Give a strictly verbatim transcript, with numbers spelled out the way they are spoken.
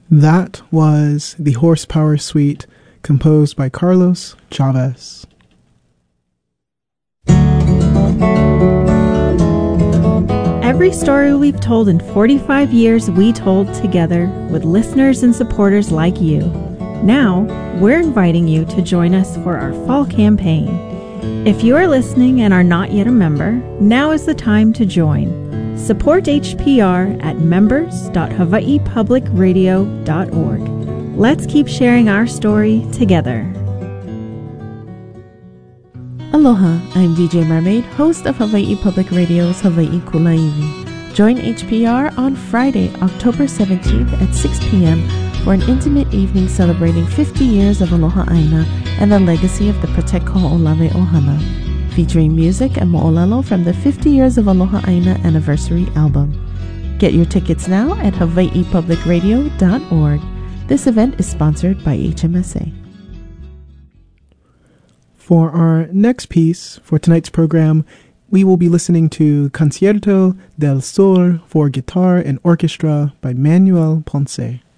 That was the Horsepower Suite, composed by Carlos Chavez. Every story we've told in forty-five years we told together with listeners and supporters like you. Now, we're inviting you to join us for our fall campaign. If you are listening and are not yet a member, now is the time to join. Support H P R at members dot hawaii public radio dot org. Let's keep sharing our story together. Aloha, I'm D J Mermaid, host of Hawaii Public Radio's Hawaii Kulaiwi. Join H P R on Friday, October seventeenth at six p.m. for an intimate evening celebrating fifty years of Aloha Aina and the legacy of the Protect Ho'olave Ohana, featuring music and mo'olelo from the fifty Years of Aloha Aina Anniversary album. Get your tickets now at hawaii public radio dot org. This event is sponsored by H M S A. For our next piece for tonight's program, we will be listening to Concierto del Sol for guitar and orchestra by Manuel Ponce.